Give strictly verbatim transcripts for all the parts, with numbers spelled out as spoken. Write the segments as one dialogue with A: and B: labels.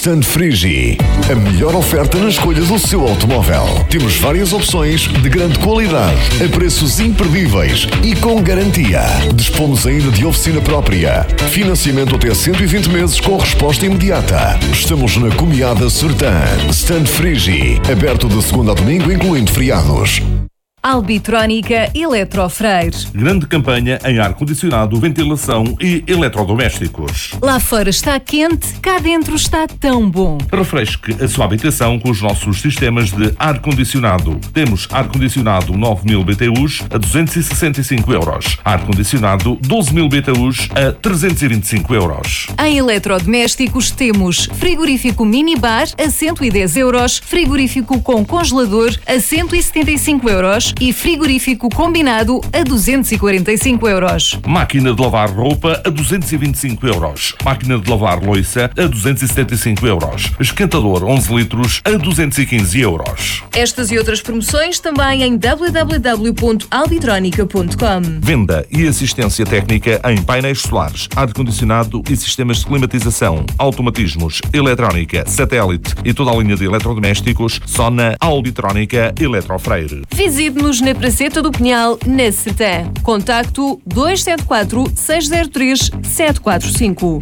A: Stand Frigi, a melhor oferta na escolha do seu automóvel. Temos várias opções de grande qualidade, a preços imperdíveis e com garantia. Dispomos ainda de oficina própria. Financiamento até cento e vinte meses com resposta imediata. Estamos na Comiada Sertã. Stand Frigi, aberto de segunda a domingo, incluindo feriados.
B: Albitrónica Eletrofreire.
C: Grande campanha em ar-condicionado, ventilação e eletrodomésticos.
B: Lá fora está quente, cá dentro está tão bom.
C: Refresque a sua habitação com os nossos sistemas de ar-condicionado. Temos ar-condicionado nove mil B T Us a duzentos e sessenta e cinco euros. Ar-condicionado doze mil B T Us a trezentos e vinte e cinco euros.
B: Em eletrodomésticos temos frigorífico minibar a cento e dez euros, frigorífico com congelador a cento e setenta e cinco euros e frigorífico combinado a duzentos e quarenta e cinco euros.
C: Máquina de lavar roupa a duzentos e vinte e cinco euros. Máquina de lavar louça a duzentos e setenta e cinco euros. Esquentador onze litros a duzentos e quinze euros.
B: Estas e outras promoções também em w w w ponto albitronica ponto com.
C: Venda e assistência técnica em painéis solares, ar-condicionado e sistemas de climatização, automatismos, eletrónica, satélite e toda a linha de eletrodomésticos só na Albitrónica Eletrofreire.
B: Visite-nos na Praceta do Pinhal, na Sertã. Contacto dois sete quatro, seis zero três, sete quatro cinco.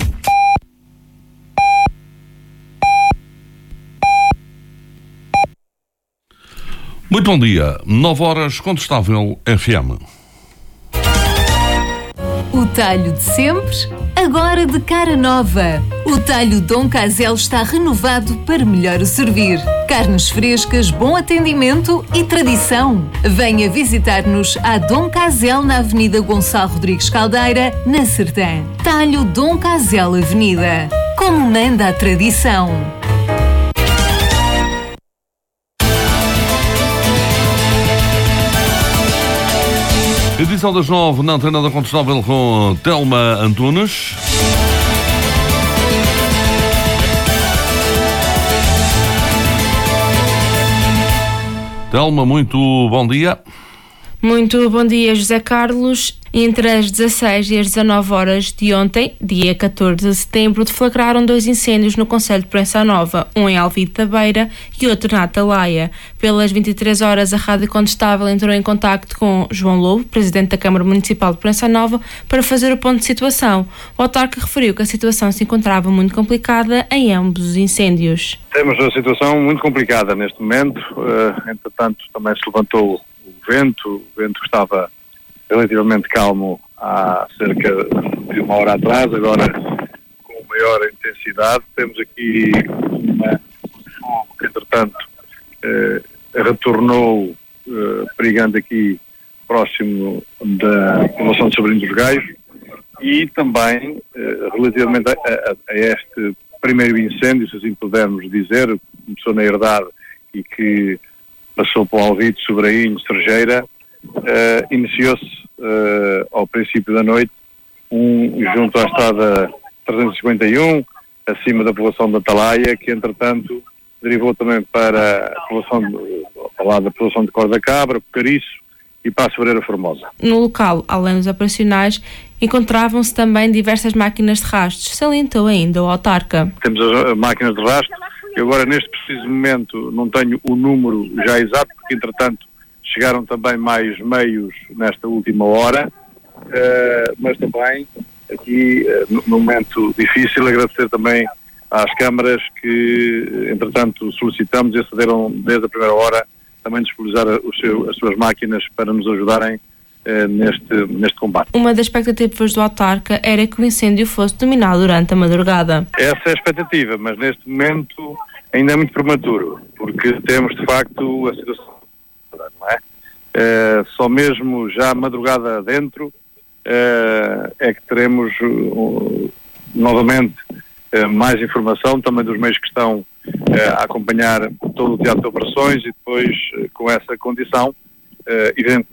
C: Muito bom dia. nove horas, Contestável F M.
B: O talho de sempre, agora de cara nova. O talho Dom Casel está renovado para melhor o servir. Carnes frescas, bom atendimento e tradição. Venha visitar-nos à Dom Casel na Avenida Gonçalo Rodrigues Caldeira, na Sertã. Talho Dom Casel Avenida. Como manda a tradição.
C: Edição das nove na antena da Contestável com Telma Antunes. Telma, muito bom dia.
D: Muito bom dia, José Carlos. Entre as dezasseis e as dezanove horas de ontem, dia catorze de setembro, deflagraram dois incêndios no concelho de Proença Nova, um em Alvide da Beira e outro na Atalaia. Pelas vinte e três horas, a Rádio Contestável entrou em contacto com João Lobo, presidente da Câmara Municipal de Proença Nova, para fazer o ponto de situação. O autarca referiu que a situação se encontrava muito complicada em ambos os incêndios.
E: Temos uma situação muito complicada neste momento, uh, entretanto também se levantou o vento, o vento estava relativamente calmo há cerca de uma hora atrás, agora com maior intensidade. Temos aqui uma, um fogo que, entretanto, eh, retornou, eh, perigando aqui próximo da população de Sobrinho dos Gaios, e também, eh, relativamente a, a, a este primeiro incêndio, se assim pudermos dizer, começou na Herdade e que passou para o Alvide, Sobrainho, Serjeira, uh, iniciou-se uh, ao princípio da noite um junto à estrada trezentos e cinquenta e um, acima da população da Atalaia, que entretanto derivou também para a população de, ao lado da população de Cor da Cabra, Cariço e Passo Pereira Formosa.
D: No local, além dos operacionais, encontravam-se também diversas máquinas de rastros, salientou ainda o autarca.
E: Temos as máquinas de rastro. Eu agora, neste preciso momento, não tenho o número já exato, porque, entretanto, chegaram também mais meios nesta última hora, uh, mas também, aqui, uh, no momento difícil, agradecer também às câmaras que, entretanto, solicitamos e acederam desde a primeira hora também disponibilizar o seu, as suas máquinas para nos ajudarem uh, neste, neste combate.
D: Uma das expectativas do autarca era que o incêndio fosse dominado durante a madrugada.
E: Essa é a expectativa, mas neste momento ainda é muito prematuro, porque temos de facto a situação, não é? Uh, só mesmo já madrugada dentro uh, é que teremos uh, novamente uh, mais informação também dos meios que estão uh, a acompanhar todo o teatro de operações, e depois uh, com essa condição, uh, evidentemente